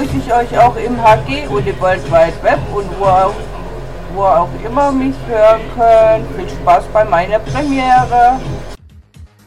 begrüße ich euch auch im HG und im World Wide Web und wo auch immer mich hören könnt. Viel Spaß bei meiner Premiere.